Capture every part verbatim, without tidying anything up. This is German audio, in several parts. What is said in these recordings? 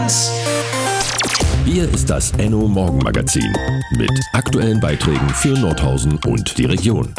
was? Hier ist das Enno Morgenmagazin mit aktuellen Beiträgen für Nordhausen und die Region.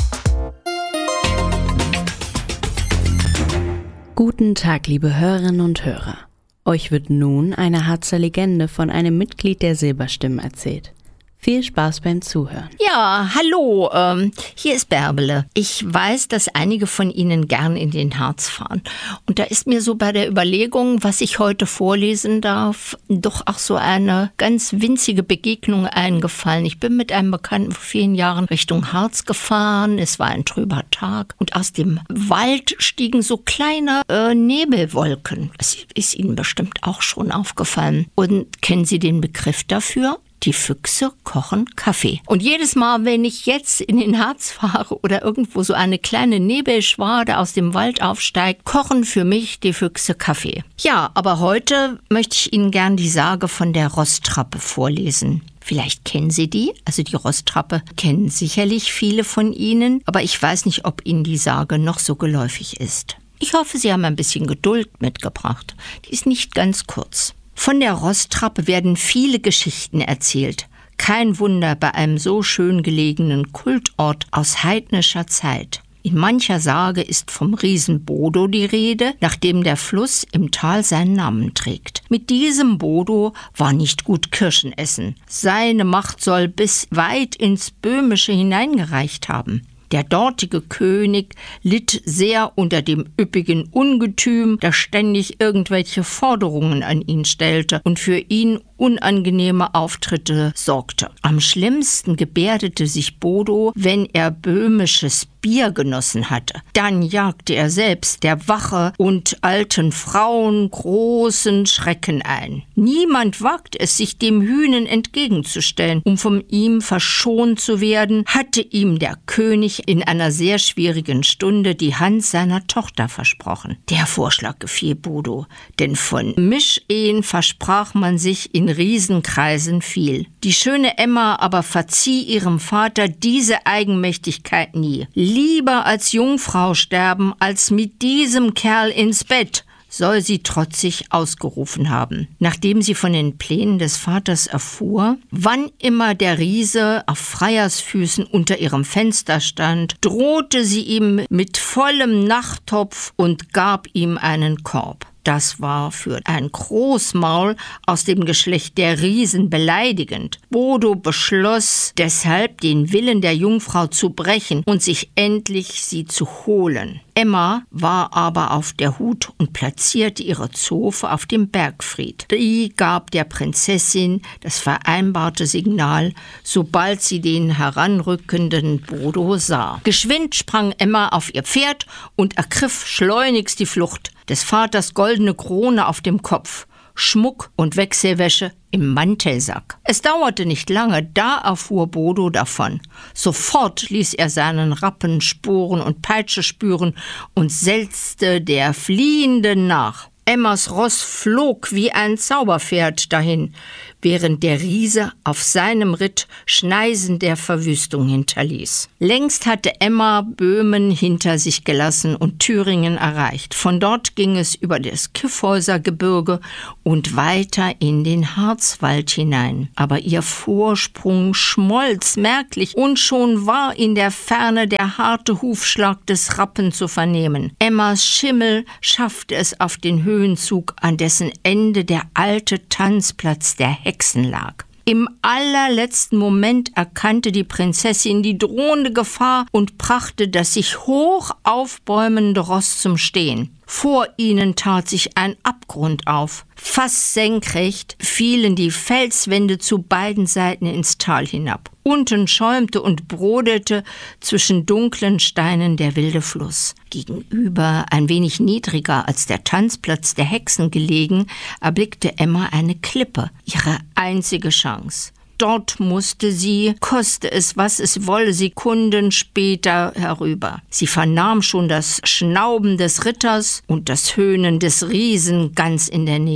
Guten Tag, liebe Hörerinnen und Hörer. Euch wird nun eine Harzer Legende von einem Mitglied der Silberstimmen erzählt. Viel Spaß beim Zuhören. Ja, hallo, ähm, hier ist Bärbele. Ich weiß, dass einige von Ihnen gern in den Harz fahren. Und da ist mir so bei der Überlegung, was ich heute vorlesen darf, doch auch so eine ganz winzige Begegnung eingefallen. Ich bin mit einem Bekannten vor vielen Jahren Richtung Harz gefahren. Es war ein trüber Tag. Und aus dem Wald stiegen so kleine äh, Nebelwolken. Das ist Ihnen bestimmt auch schon aufgefallen. Und kennen Sie den Begriff dafür? Die Füchse kochen Kaffee. Und jedes Mal, wenn ich jetzt in den Harz fahre oder irgendwo so eine kleine Nebelschwade aus dem Wald aufsteigt, kochen für mich die Füchse Kaffee. Ja, aber heute möchte ich Ihnen gern die Sage von der Roßtrappe vorlesen. Vielleicht kennen Sie die, also die Roßtrappe kennen sicherlich viele von Ihnen, aber ich weiß nicht, ob Ihnen die Sage noch so geläufig ist. Ich hoffe, Sie haben ein bisschen Geduld mitgebracht. Die ist nicht ganz kurz. Von der Roßtrappe werden viele Geschichten erzählt. Kein Wunder bei einem so schön gelegenen Kultort aus heidnischer Zeit. In mancher Sage ist vom Riesen Bodo die Rede, nach dem der Fluss im Tal seinen Namen trägt. Mit diesem Bodo war nicht gut Kirschen essen. Seine Macht soll bis weit ins Böhmische hineingereicht haben. Der dortige König litt sehr unter dem üppigen Ungetüm, das ständig irgendwelche Forderungen an ihn stellte und für ihn unangenehme Auftritte sorgte. Am schlimmsten gebärdete sich Bodo, wenn er böhmisches Bier genossen hatte. Dann jagte er selbst der Wache und alten Frauen großen Schrecken ein. Niemand wagt es, sich dem Hühnen entgegenzustellen. Um von ihm verschont zu werden, hatte ihm der König in einer sehr schwierigen Stunde die Hand seiner Tochter versprochen. Der Vorschlag gefiel Bodo, denn von Mischehen versprach man sich in Riesenkreisen viel. Die schöne Emma aber verzieh ihrem Vater diese Eigenmächtigkeit nie. Lieber als Jungfrau sterben, als mit diesem Kerl ins Bett, soll sie trotzig ausgerufen haben. Nachdem sie von den Plänen des Vaters erfuhr, wann immer der Riese auf Freiersfüßen unter ihrem Fenster stand, drohte sie ihm mit vollem Nachttopf und gab ihm einen Korb. Das war für ein Großmaul aus dem Geschlecht der Riesen beleidigend. Bodo beschloss deshalb, den Willen der Jungfrau zu brechen und sich endlich sie zu holen. Emma war aber auf der Hut und platzierte ihre Zofe auf dem Bergfried. Die gab der Prinzessin das vereinbarte Signal, sobald sie den heranrückenden Bodo sah. Geschwind sprang Emma auf ihr Pferd und ergriff schleunigst die Flucht. Des Vaters goldene Krone auf dem Kopf, Schmuck und Wechselwäsche im Mantelsack. Es dauerte nicht lange, da erfuhr Bodo davon. Sofort ließ er seinen Rappen Sporen und Peitsche spüren und setzte der Fliehenden nach. Emmas Ross flog wie ein Zauberpferd dahin, während der Riese auf seinem Ritt Schneisen der Verwüstung hinterließ. Längst hatte Emma Böhmen hinter sich gelassen und Thüringen erreicht. Von dort ging es über das Kyffhäusergebirge und weiter in den Harzwald hinein. Aber ihr Vorsprung schmolz merklich und schon war in der Ferne der harte Hufschlag des Rappen zu vernehmen. Emmas Schimmel schaffte es auf den Höhenzug, an dessen Ende der alte Tanzplatz der Hexen lag. Im allerletzten Moment erkannte die Prinzessin die drohende Gefahr und brachte das sich hoch aufbäumende Ross zum Stehen. Vor ihnen tat sich ein Abgrund auf. Fast senkrecht fielen die Felswände zu beiden Seiten ins Tal hinab. Unten schäumte und brodelte zwischen dunklen Steinen der wilde Fluss. Gegenüber, ein wenig niedriger als der Tanzplatz der Hexen gelegen, erblickte Emma eine Klippe, ihre einzige Chance. Dort musste sie, koste es, was es wolle, Sekunden später herüber. Sie vernahm schon das Schnauben des Ritters und das Höhnen des Riesen ganz in der Nähe.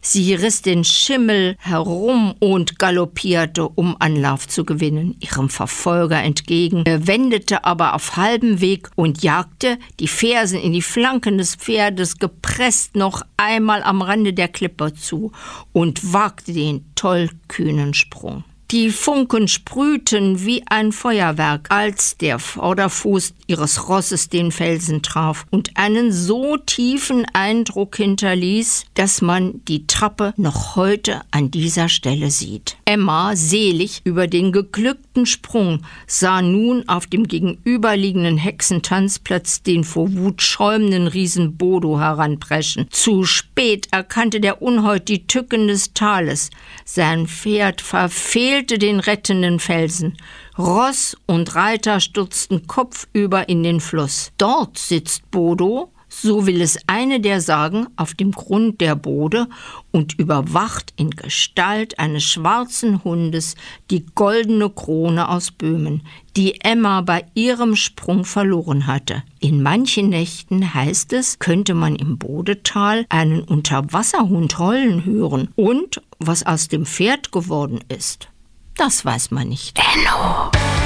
Sie riss den Schimmel herum und galoppierte, um Anlauf zu gewinnen, ihrem Verfolger entgegen, wendete aber auf halbem Weg und jagte, die Fersen in die Flanken des Pferdes gepresst, noch einmal am Rande der Klippe zu und wagte den tollkühnen Sprung. Die Funken sprühten wie ein Feuerwerk, als der Vorderfuß ihres Rosses den Felsen traf und einen so tiefen Eindruck hinterließ, dass man die Trappe noch heute an dieser Stelle sieht. Emma, selig über den geglückten Sprung, sah nun auf dem gegenüberliegenden Hexentanzplatz den vor Wut schäumenden Riesen Bodo heranpreschen. Zu spät erkannte der Unhold die Tücken des Tales. Sein Pferd verfehlte den rettenden Felsen. Ross und Reiter stürzten kopfüber in den Fluss. Dort sitzt Bodo, so will es eine der sagen, auf dem Grund der Bode und überwacht in Gestalt eines schwarzen Hundes die goldene Krone aus Böhmen, die Emma bei ihrem Sprung verloren hatte. In manchen Nächten, heißt es, könnte man im Bodetal einen Unterwasserhund heulen hören. Und was aus dem Pferd geworden ist, das weiß man nicht. Enno!